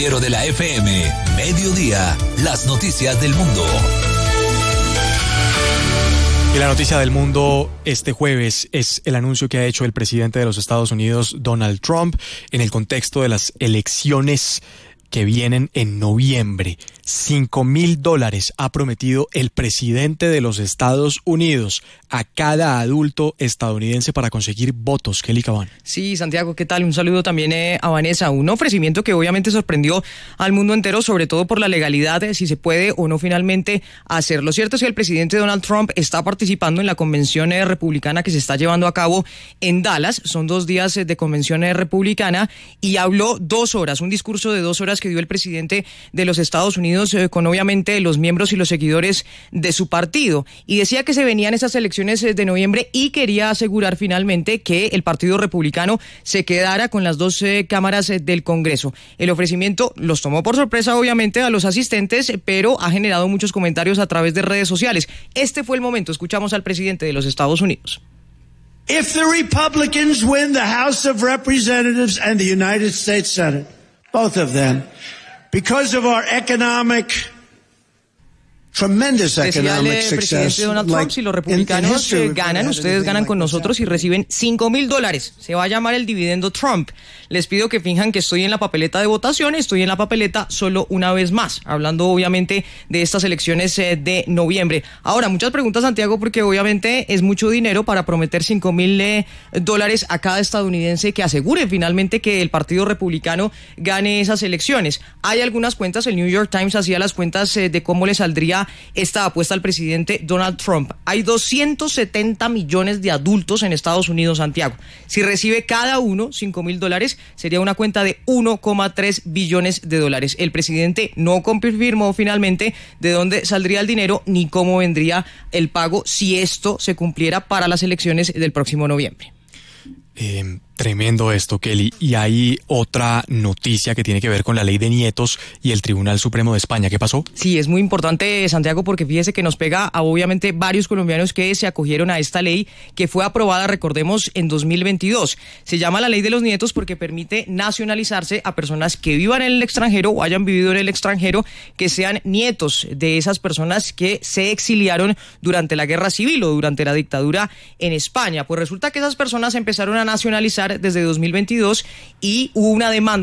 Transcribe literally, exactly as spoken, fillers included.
De la F M, Mediodía, las noticias del mundo. Y la noticia del mundo este jueves es el anuncio que ha hecho el presidente de los Estados Unidos, Donald Trump, en el contexto de las elecciones que vienen en noviembre. Cinco mil dólares ha prometido el presidente de los Estados Unidos a cada adulto estadounidense para conseguir votos. Kelly Cabán. Sí, Santiago, ¿qué tal? Un saludo también eh, a Vanessa. Un ofrecimiento que obviamente sorprendió al mundo entero, sobre todo por la legalidad, de si se puede o no finalmente hacer. Lo cierto es que el presidente Donald Trump está participando en la convención eh, republicana que se está llevando a cabo en Dallas. Son dos días eh, de convención eh, republicana y habló dos horas, un discurso de dos horas que dio el presidente de los Estados Unidos eh, con obviamente los miembros y los seguidores de su partido. Y decía que se venían esas elecciones eh, de noviembre y quería asegurar finalmente que el Partido Republicano se quedara con las dos eh, cámaras eh, del Congreso. El ofrecimiento los tomó por sorpresa obviamente a los asistentes, eh, pero ha generado muchos comentarios a través de redes sociales. Este fue el momento. Escuchamos al presidente de los Estados Unidos. If the Republicans win the House of Representatives and the United States Senate, both of them, because of our economic, tremendous economic Decía el success. presidente Donald Trump, like, si los republicanos in, in history, ganan, ustedes ganan con nosotros y reciben cinco mil dólares. Se va a llamar el dividendo Trump. Les pido que finjan que estoy en la papeleta de votación, estoy en la papeleta solo una vez más, hablando obviamente de estas elecciones eh, de noviembre. Ahora, muchas preguntas, Santiago, porque obviamente es mucho dinero para prometer cinco mil eh, dólares a cada estadounidense que asegure finalmente que el Partido Republicano gane esas elecciones. Hay algunas cuentas, el New York Times hacía las cuentas eh, de cómo le saldría esta apuesta al presidente Donald Trump. Hay doscientos setenta millones de adultos en Estados Unidos, Santiago. Si recibe cada uno cinco mil dólares, sería una cuenta de uno coma tres billones de dólares. El presidente no confirmó finalmente de dónde saldría el dinero ni cómo vendría el pago si esto se cumpliera para las elecciones del próximo noviembre. Eh, tremendo esto, Kelly. Y hay otra noticia que tiene que ver con la ley de nietos y el Tribunal Supremo de España. ¿Qué pasó? Sí, es muy importante, Santiago, porque fíjese que nos pega a obviamente varios colombianos que se acogieron a esta ley que fue aprobada, recordemos, en dos mil veintidós. Se llama la ley de los nietos porque permite nacionalizarse a personas que vivan en el extranjero o hayan vivido en el extranjero, que sean nietos de esas personas que se exiliaron durante la guerra civil o durante la dictadura en España. Pues resulta que esas personas empezaron a nacionalizar desde dos mil veintidós y hubo una demanda